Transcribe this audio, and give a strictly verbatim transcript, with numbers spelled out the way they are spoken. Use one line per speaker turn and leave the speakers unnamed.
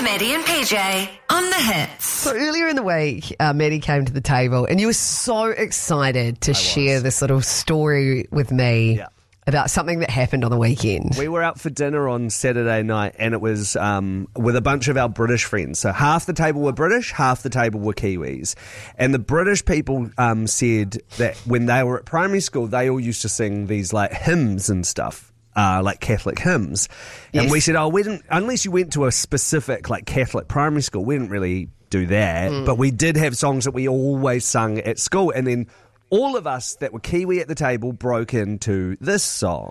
Maddie and P J on the hits.
So earlier in the week, uh, Maddie came to the table and you were so excited to share this little story with me
Yeah.
about something that happened on the weekend.
We were out for dinner on Saturday night, and it was um, with a bunch of our British friends. So half the table were British, half the table were Kiwis. And the British people um, said that when they were at primary school, they all used to sing these like hymns and stuff. Uh, like Catholic hymns.
Yes.
And we said, oh, we didn't, unless you went to a specific like Catholic primary school, we didn't really do that.
Mm.
But we did have songs that we always sung at school. And then all of us that were Kiwi at the table broke into this song.